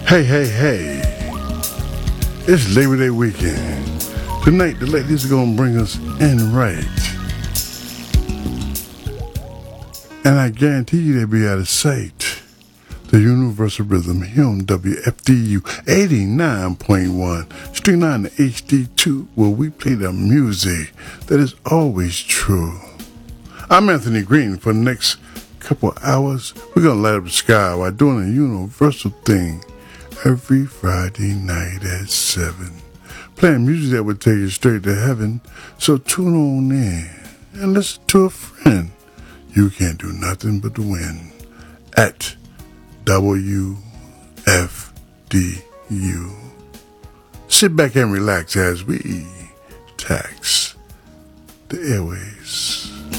Hey, hey, hey. It's Labor Day weekend. Tonight, the ladies are going to bring us in right. And I guarantee you they'll be out of sight. The Universal Rhythm here on WFDU 89.1, String 9 to HD2, where we play the music that is always true. I'm Anthony Green. For the next couple of hours, we're going to light up the sky while doing a universal thing every Friday night at 7. Playing music that would take you straight to heaven. So tune on in and listen to a friend. You can't do nothing but win at WFDU. Sit back and relax as we tax the airways.